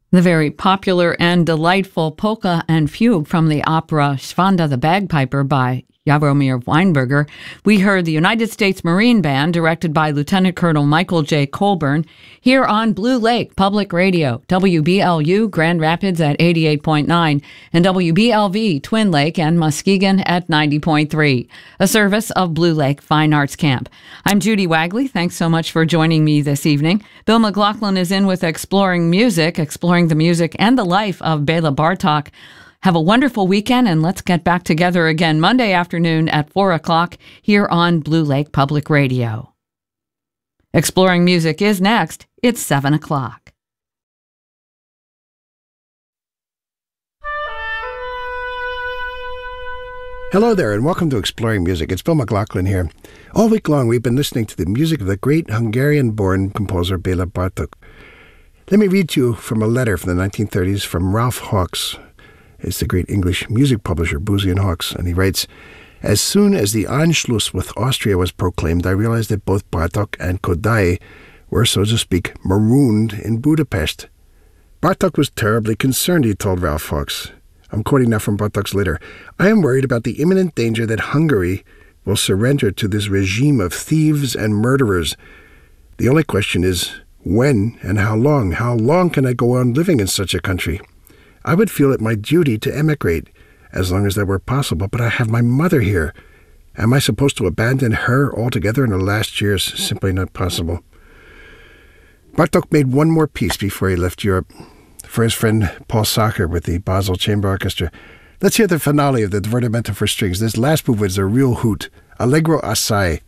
The very popular and delightful polka and fugue from the opera Svanda the Bagpiper by Jaromir Weinberger. We heard the United States Marine Band, directed by Lieutenant Colonel Michael J. Colburn, here on Blue Lake Public Radio, WBLU Grand Rapids at 88.9, and WBLV Twin Lake and Muskegon at 90.3, a service of Blue Lake Fine Arts Camp. I'm Judy Wagley. Thanks so much for joining me this evening. Bill McLaughlin is in with Exploring Music, exploring the music and the life of Bela Bartok. Have a wonderful weekend, and let's get back together again Monday afternoon at 4 o'clock here on Blue Lake Public Radio. Exploring Music is next. It's 7 o'clock. Hello there, and welcome to Exploring Music. It's Bill McLaughlin here. All week long, we've been listening to the music of the great Hungarian-born composer Bela Bartok. Let me read to you from a letter from the 1930s from Ralph Hawks. It's the great English music publisher, Boosey and Hawkes, and he writes, "As soon as the Anschluss with Austria was proclaimed, I realized that both Bartok and Kodály were, so to speak, marooned in Budapest. Bartok was terribly concerned," he told Ralph Hawkes. I'm quoting now from Bartok's letter. "I am worried about the imminent danger that Hungary will surrender to this regime of thieves and murderers. The only question is, when and how long? How long can I go on living in such a country? I would feel it my duty to emigrate, as long as that were possible, but I have my mother here. Am I supposed to abandon her altogether in the last years? Simply not possible." Bartok made one more piece before he left Europe, for his friend Paul Sacher with the Basel Chamber Orchestra. Let's hear the finale of the Divertimento for Strings. This last movement is a real hoot, Allegro assai.